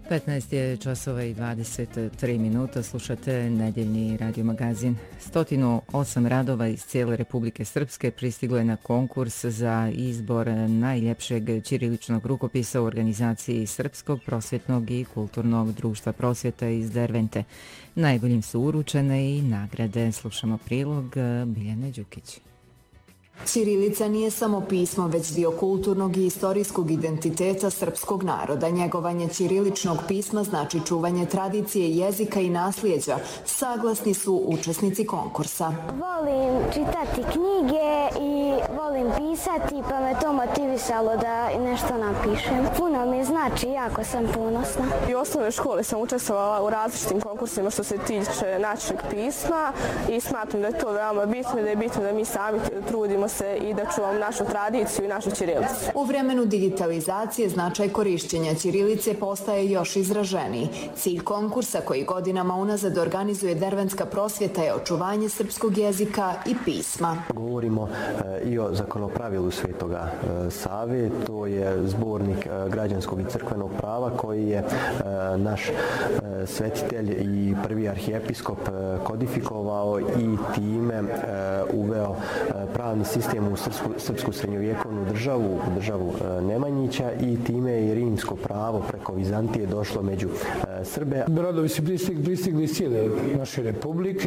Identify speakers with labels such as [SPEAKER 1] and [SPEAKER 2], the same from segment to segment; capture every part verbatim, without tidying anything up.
[SPEAKER 1] petnaest je časova i dvadeset tri minuta, slušate nedjeljni radio magazin. sto osam radova iz cijele Republike Srpske pristiglo je na konkurs za izbor najljepšeg ćiriličnog rukopisa u organizaciji Srpskog prosvjetnog i kulturnog društva prosvjeta iz Dervente. Najboljim su uručene i nagrade. Slušamo prilog Biljane Đukić.
[SPEAKER 2] Ćirilica nije samo pismo, već dio kulturnog i istorijskog identiteta srpskog naroda. Njegovanje ćiriličnog pisma znači čuvanje tradicije, jezika i nasljeđa. Saglasni su učesnici konkursa.
[SPEAKER 3] Volim čitati knjige i volim pisati, pa me to motivisalo da nešto napišem. Puno mi znači, jako sam ponosna.
[SPEAKER 4] I u osnovnoj školi sam učestvovala u različitim konkursima što se tiče našeg pisma i smatram da je to veoma bitno, da je bitno da mi sami trudimo se i da čuvamo našu tradiciju i našu ćirilicu.
[SPEAKER 2] U vremenu digitalizacije značaj korišćenja ćirilice postaje još izraženiji. Cilj konkursa koji godinama unazad organizuje Derventska prosvjeta je očuvanje srpskog jezika i pisma.
[SPEAKER 5] Govorimo e, i o zakonopravilu Svetoga e, Save, to je zbornik e, građanskog i crkvenog prava koji je e, naš e, svetitelj i prvi arhijepiskop e, kodifikovao i time e, uveo e, pravni sistem u srpsku, srpsku srednjovjekovnu državu, državu e, Nemanjića, i time je i rimsko pravo preko Vizantije došlo među e, Srbe.
[SPEAKER 6] Radovi su pristigli, pristigli iz cijele naše republike.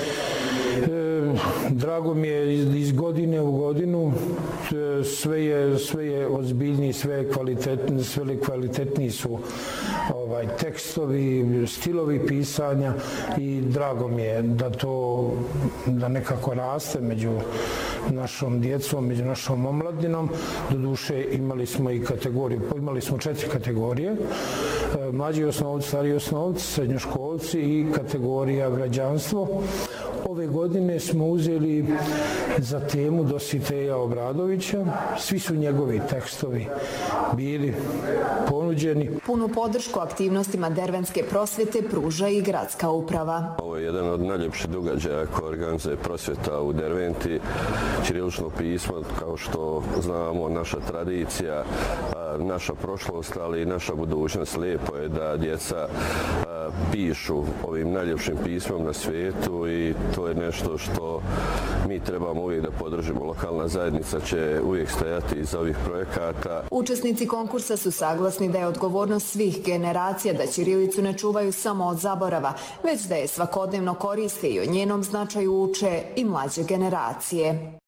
[SPEAKER 6] E, drago mi je iz, iz godine u godinu e, sve je, sve je ozbiljniji, sve je kvalitetni, sve kvalitetniji su ovaj, tekstovi, stilovi pisanja i drago mi je da to da nekako raste među našom djecom, među našom omladinom. Doduše imali smo i kategoriju, imali smo četiri kategorije, mlađi osnovci, stariji osnovci, srednjoškolci i kategorija građanstvo. Ove godine smo uzeli za temu Dositeja Obradovića. Svi su njegovi tekstovi bili ponuđeni.
[SPEAKER 2] Punu podršku aktivnostima Derventske prosvjete pruža i gradska uprava.
[SPEAKER 7] Ovo je jedan od najljepših događaja koje organizuje prosvjeta u Derventi. Ćirilično pismo, kao što znamo, naša tradicija, naša prošlost, ali i naša budućnost. Lijepo je da djeca pišu ovim najljepšim pismom na svijetu i to je nešto što mi trebamo uvijek da podržimo. Lokalna zajednica će uvijek stajati iza ovih projekata.
[SPEAKER 2] Učesnici konkursa su saglasni da je odgovornost svih generacija da ćirilicu ne čuvaju samo od zaborava, već da je svakodnevno koriste i o njenom značaju uče i mlađe generacije.